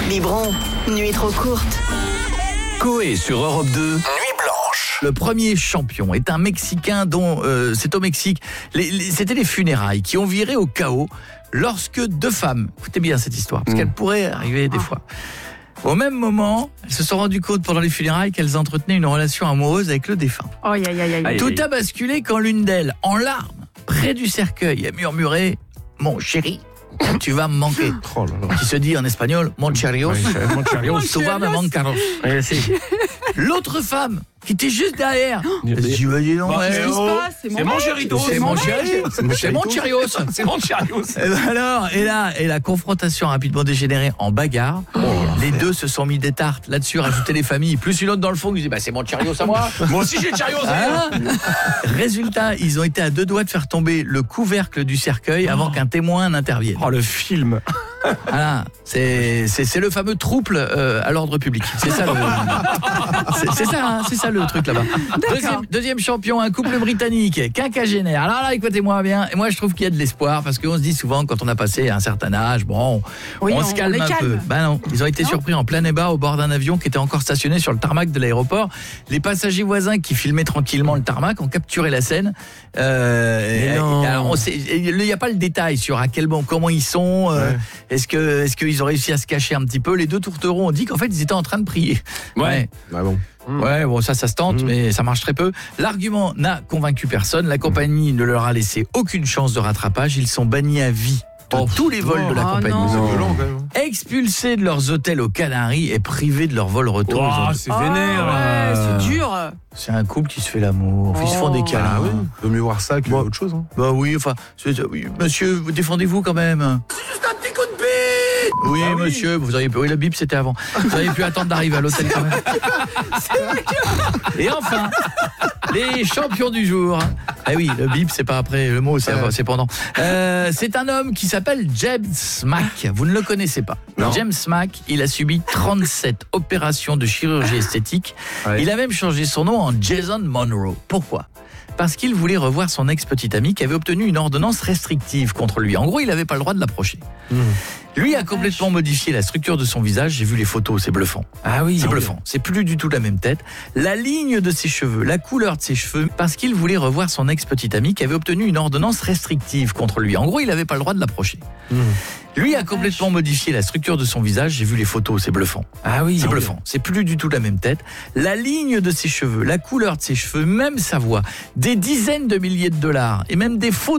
Biberon, nuit trop courte. Coé sur Europe 2, Nuit Blanche. Le premier champion est un Mexicain dont c'est au Mexique. C'était les funérailles qui ont viré au chaos lorsque deux femmes, écoutez bien cette histoire, parce qu'elle pourrait arriver des fois. Au même moment, elles se sont rendues compte pendant les funérailles qu'elles entretenaient une relation amoureuse avec le défunt. Tout a basculé quand l'une d'elles, en larmes, près du cercueil, a murmuré « Mon chéri, tu vas me manquer ». Qui se dit en espagnol « Mon charios, tu vas me mancar ». L'autre femme, qui était juste derrière, elle se dit « Dis donc, C'est mon chérito. c'est mon chéri, c'est mon charios ». C'est mon chariot. Et ben alors, et la confrontation a rapidement dégénéré en bagarre. Les deux se sont mis des tartes là-dessus, rajouter les familles, plus une autre dans le fond qui dit c'est mon chariot à moi. Moi aussi j'ai le chariot. Résultat, ils ont été à 2 doigts de faire tomber le couvercle du cercueil avant qu'un témoin n'intervienne. Oh le film. Voilà, c'est le fameux trouble à l'ordre public. C'est ça c'est ça le truc là-bas. Deuxième champion, un couple britannique, quinquagénaire. Alors là, écoutez-moi bien. Et moi, je trouve qu'il y a de l'espoir parce qu'on se dit souvent quand on a passé un certain âge, on se calme un peu. Ben non, ils ont été surpris en plein débat au bord d'un avion qui était encore stationné sur le tarmac de l'aéroport. Les passagers voisins qui filmaient tranquillement le tarmac ont capturé la scène. Alors, il n'y a pas le détail sur comment ils sont. Est-ce qu'ils ont réussi à se cacher un petit peu? Les deux tourtereaux ont dit qu'en fait ils étaient en train de prier. Ouais. Ah bon. Ouais, bon, ça se tente, mais ça marche très peu. L'argument n'a convaincu personne. La compagnie ne leur a laissé aucune chance de rattrapage. Ils sont bannis à vie de tous les vols de la compagnie. C'est violent quand même. Expulsés de leurs hôtels aux Canaries et privés de leur vol retour. C'est vénère. Ouais, c'est dur. C'est un couple qui se fait l'amour. Ils se font des câlins. Ah oui. Vaut mieux voir ça que autre chose. Hein. Bah oui, enfin, oui, monsieur, vous défendez-vous quand même. C'est juste un petit coup de bip. Oui, monsieur, vous auriez pu. Oui, le bip c'était avant. Vous auriez pu attendre d'arriver à l'hôtel quand même. Et enfin, les champions du jour. Eh oui, le bip c'est pas après, le mot c'est pendant. C'est un homme qui s'appelle James Mack. Vous ne le connaissez pas. Non. James Mack, il a subi 37 opérations de chirurgie esthétique. Ouais. Il a même changé son nom en Jason Monroe. Pourquoi ? Parce qu'il voulait revoir son ex-petite amie qui avait obtenu une ordonnance restrictive contre lui. En gros, il n'avait pas le droit de l'approcher. Lui a complètement modifié la structure de son visage. J'ai vu les photos, c'est bluffant. Ah oui, c'est bluffant. C'est plus du tout la même tête. La ligne de ses cheveux, la couleur de ses cheveux, parce qu'il voulait revoir son ex-petite amie qui avait obtenu une ordonnance restrictive contre lui. En gros, il n'avait pas le droit de l'approcher. Lui a complètement modifié la structure de son visage. J'ai vu les photos, c'est bluffant. Ah oui, c'est bluffant. C'est plus du tout la même tête. La ligne de ses cheveux, la couleur de ses cheveux, même sa voix, des dizaines de milliers de dollars et même des faux